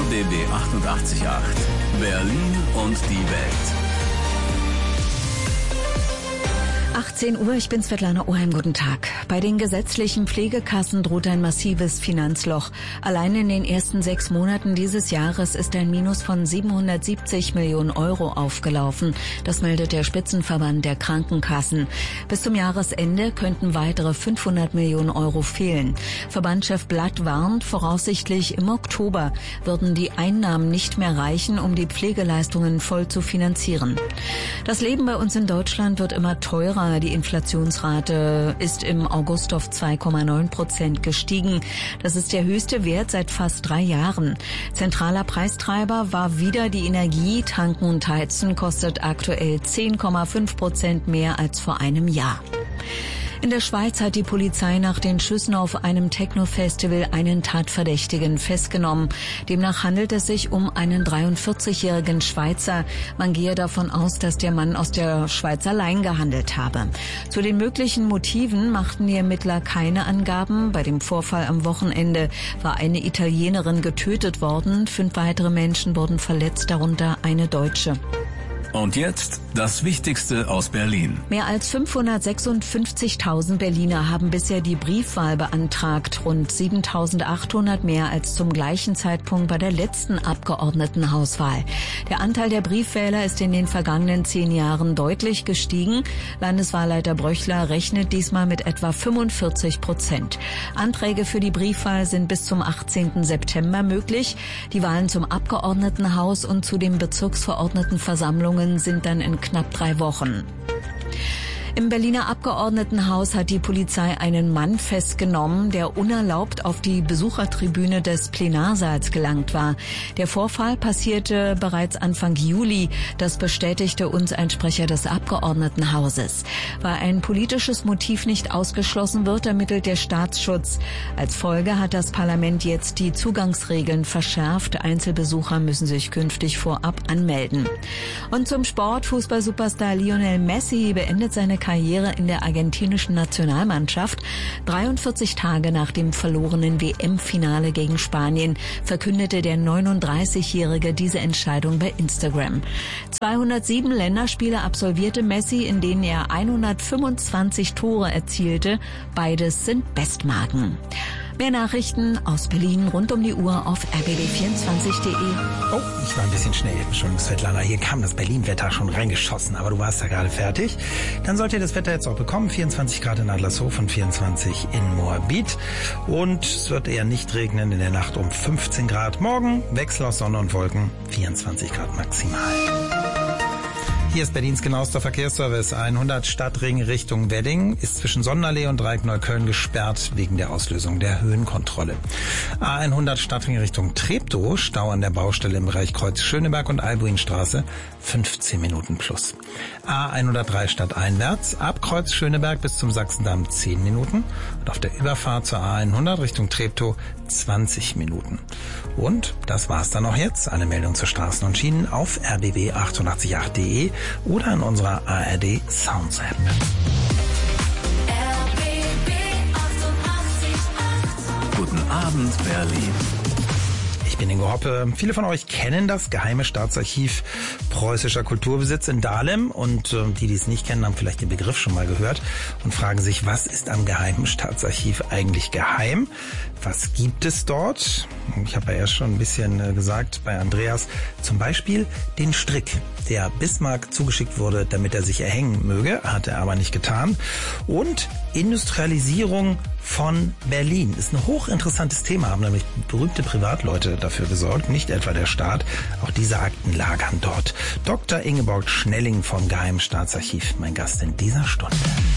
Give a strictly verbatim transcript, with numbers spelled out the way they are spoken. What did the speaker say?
B B achtundachtzig Komma acht. Berlin und die Welt. achtzehn Uhr, ich bin Svetlana Oheim, guten Tag. Bei den gesetzlichen Pflegekassen droht ein massives Finanzloch. Allein in den ersten sechs Monaten dieses Jahres ist ein Minus von siebenhundertsiebzig Millionen Euro aufgelaufen. Das meldet der Spitzenverband der Krankenkassen. Bis zum Jahresende könnten weitere fünfhundert Millionen Euro fehlen. Verbandschef Blatt warnt, voraussichtlich im Oktober würden die Einnahmen nicht mehr reichen, um die Pflegeleistungen voll zu finanzieren. Das Leben bei uns in Deutschland wird immer teurer. Die Inflationsrate ist im August auf zwei Komma neun Prozent gestiegen. Das ist der höchste Wert seit fast drei Jahren. Zentraler Preistreiber war wieder die Energie. Tanken und Heizen kostet aktuell zehn Komma fünf Prozent mehr als vor einem Jahr. In der Schweiz hat die Polizei nach den Schüssen auf einem Techno-Festival einen Tatverdächtigen festgenommen. Demnach handelt es sich um einen dreiundvierzigjährigen Schweizer. Man gehe davon aus, dass der Mann aus der Schweiz allein gehandelt habe. Zu den möglichen Motiven machten die Ermittler keine Angaben. Bei dem Vorfall am Wochenende war eine Italienerin getötet worden. Fünf weitere Menschen wurden verletzt, darunter eine Deutsche. Und jetzt das Wichtigste aus Berlin. Mehr als fünfhundertsechsundfünfzigtausend Berliner haben bisher die Briefwahl beantragt. Rund siebentausendachthundert mehr als zum gleichen Zeitpunkt bei der letzten Abgeordnetenhauswahl. Der Anteil der Briefwähler ist in den vergangenen zehn Jahren deutlich gestiegen. Landeswahlleiter Bröchler rechnet diesmal mit etwa fünfundvierzig Prozent. Anträge für die Briefwahl sind bis zum achtzehnten September möglich. Die Wahlen zum Abgeordnetenhaus und zu den Bezirksverordnetenversammlungen sind dann in knapp drei Wochen. Im Berliner Abgeordnetenhaus hat die Polizei einen Mann festgenommen, der unerlaubt auf die Besuchertribüne des Plenarsaals gelangt war. Der Vorfall passierte bereits Anfang Juli. Das bestätigte uns ein Sprecher des Abgeordnetenhauses. Weil ein politisches Motiv nicht ausgeschlossen wird, ermittelt der Staatsschutz. Als Folge hat das Parlament jetzt die Zugangsregeln verschärft. Einzelbesucher müssen sich künftig vorab anmelden. Und zum Sport. Fußballsuperstar Lionel Messi beendet seine Karriere in der argentinischen Nationalmannschaft. dreiundvierzig Tage nach dem verlorenen W M-Finale gegen Spanien verkündete der neununddreißigjährige diese Entscheidung bei Instagram. zweihundertsieben Länderspiele absolvierte Messi, in denen er hundertfünfundzwanzig Tore erzielte. Beides sind Bestmarken. Mehr Nachrichten aus Berlin rund um die Uhr auf r b b vierundzwanzig punkt de. Oh, ich war ein bisschen schnell. Entschuldigung, Svetlana. Hier kam das Berlin-Wetter schon reingeschossen, aber du warst ja gerade fertig. Dann sollt ihr das Wetter jetzt auch bekommen. vierundzwanzig Grad in Adlershof und vierundzwanzig in Moabit. Und es wird eher nicht regnen, in der Nacht um fünfzehn Grad. Morgen Wechsel aus Sonne und Wolken, vierundzwanzig Grad maximal. Hier ist Berlins genauester Verkehrsservice. hundert Stadtring Richtung Wedding ist zwischen Sonderallee und Dreieck Neukölln gesperrt wegen der Auslösung der Höhenkontrolle. A hundert Stadtring Richtung Treptow, Stau an der Baustelle im Bereich Kreuz Schöneberg und Albuinstraße, fünfzehn Minuten plus. A hundertdrei stadteinwärts, ab Kreuz Schöneberg bis zum Sachsendamm zehn Minuten und auf der Überfahrt zur A hundert Richtung Treptow zwanzig Minuten. Und das war's dann noch jetzt. Alle Meldungen zu Straßen und Schienen auf r b b achtundachtzig Komma acht punkt de oder in unserer A R D Sounds App. Guten Abend, Berlin. Ich bin Ingo Hoppe. Viele von euch kennen das Geheime Staatsarchiv Preußischer Kulturbesitz in Dahlem und äh, die, die es nicht kennen, haben vielleicht den Begriff schon mal gehört und fragen sich, was ist am Geheimen Staatsarchiv eigentlich geheim? Was gibt es dort? Ich habe ja erst schon ein bisschen äh, gesagt bei Andreas, zum Beispiel den Strick, der Bismarck zugeschickt wurde, damit er sich erhängen möge, hat er aber nicht getan. Und Industrialisierung von Berlin ist ein hochinteressantes Thema, haben nämlich berühmte Privatleute dafür gesorgt, nicht etwa der Staat. Auch diese Akten lagern dort. Doktor Ingeborg Schnelling vom Geheimen Staatsarchiv, mein Gast in dieser Stunde.